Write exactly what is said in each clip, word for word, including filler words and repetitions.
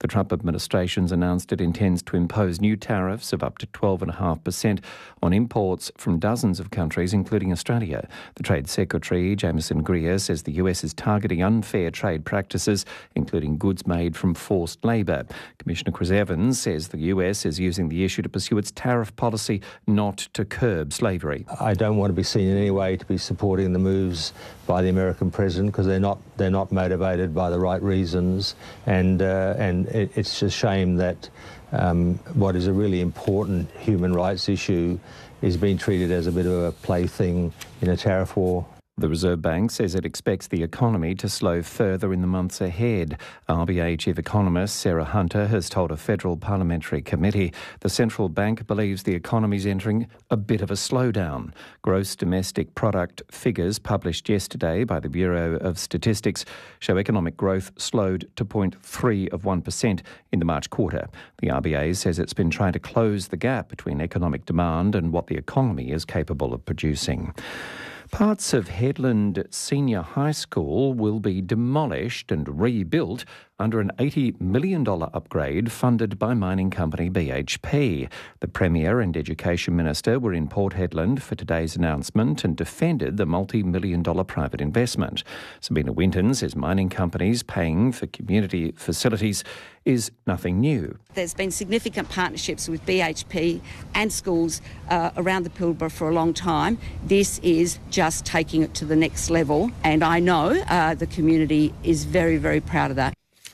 Trump administration's announced it intends to impose new tariffs of up to twelve point five percent on imports from dozens of countries, including Australia. The Trade Secretary, Jameson Greer, says the U S is targeting unfair trade practices, including goods made from forced labour. Commissioner Chris Evans says the U S is using the issue to pursue its tariff policy, not to curb slavery. I don't want to be seen in any way to be supporting the moves by the American president, because they're not they're not motivated by the right reasons, and uh, and it, it's a shame that um, what is a really important human rights issue is being treated as a bit of a plaything in a tariff war. The Reserve Bank says it expects the economy to slow further in the months ahead. R B A Chief Economist Sarah Hunter has told a federal parliamentary committee the central bank believes the economy is entering a bit of a slowdown. Gross domestic product figures published yesterday by the Bureau of Statistics show economic growth slowed to zero point three of one percent in the March quarter. The R B A says it's been trying to close the gap between economic demand and what the economy is capable of producing. Parts of Headland Senior High School will be demolished and rebuilt under an eighty million dollars upgrade funded by mining company B H P. The Premier and Education Minister were in Port Hedland for today's announcement and defended the multi-million dollar private investment. Sabina Winton says mining companies paying for community facilities is nothing new. There's been significant partnerships with B H P and schools uh, around the Pilbara for a long time. This is just taking it to the next level, and I know uh, the community is very, very proud of that.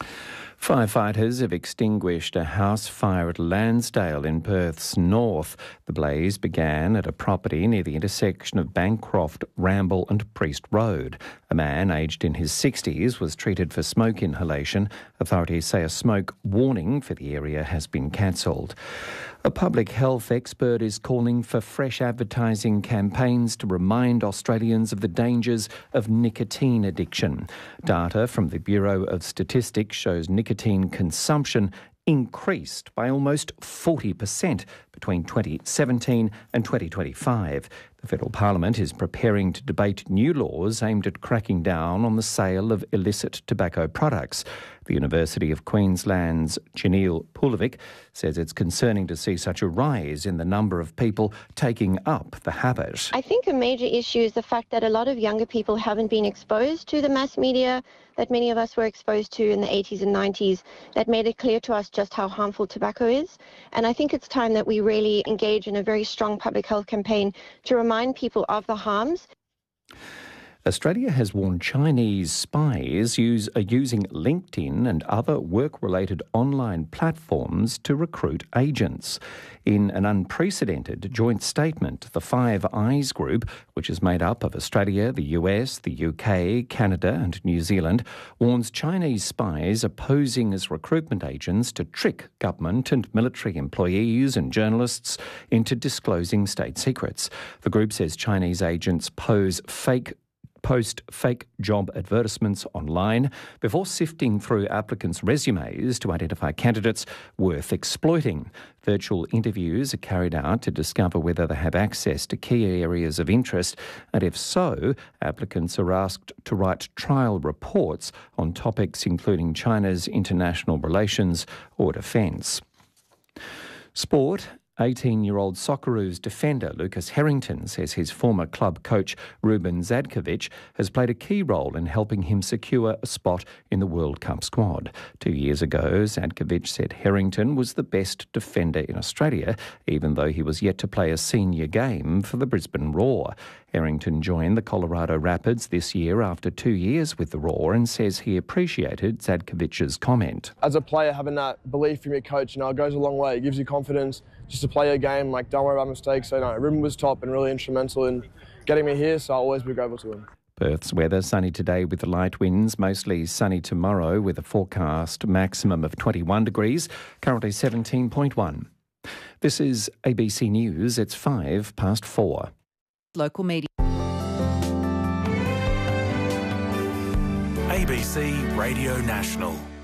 Firefighters have extinguished a house fire at Lansdale in Perth's north. The blaze began at a property near the intersection of Bancroft, Ramble and Priest Road. A man aged in his sixties was treated for smoke inhalation. Authorities say a smoke warning for the area has been cancelled. A public health expert is calling for fresh advertising campaigns to remind Australians of the dangers of nicotine addiction. Data from the Bureau of Statistics shows nicotine consumption increased by almost forty percent between twenty seventeen and twenty twenty-five. The Federal Parliament is preparing to debate new laws aimed at cracking down on the sale of illicit tobacco products. The University of Queensland's Janelle Pulovic says it's concerning to see such a rise in the number of people taking up the habit. I think a major issue is the fact that a lot of younger people haven't been exposed to the mass media that many of us were exposed to in the eighties and nineties that made it clear to us just how harmful tobacco is. And I think it's time that we really engage in a very strong public health campaign to remind people of the harms. Australia has warned Chinese spies use, are using LinkedIn and other work-related online platforms to recruit agents. In an unprecedented joint statement, the Five Eyes Group, which is made up of Australia, the U S, the U K, Canada and New Zealand, warns Chinese spies are posing as recruitment agents to trick government and military employees and journalists into disclosing state secrets. The group says Chinese agents pose fake post fake job advertisements online before sifting through applicants' resumes to identify candidates worth exploiting. Virtual interviews are carried out to discover whether they have access to key areas of interest, and if so, applicants are asked to write trial reports on topics including China's international relations or defence. Sport. eighteen-year-old Socceroos defender Lucas Harrington says his former club coach Ruben Zadkovic has played a key role in helping him secure a spot in the World Cup squad. Two years ago, Zadkovic said Harrington was the best defender in Australia, even though he was yet to play a senior game for the Brisbane Roar. Harrington joined the Colorado Rapids this year after two years with the Roar and says he appreciated Zadkovic's comment. As a player, having that belief from your coach, you know, it goes a long way. It gives you confidence just to play your game, like, don't worry about mistakes. So, no, Ruben was top and really instrumental in getting me here, so I'll always be grateful to him. Perth's weather, sunny today with the light winds, mostly sunny tomorrow with a forecast maximum of twenty-one degrees, currently seventeen point one. This is A B C News, it's five past four. Local media. A B C Radio National.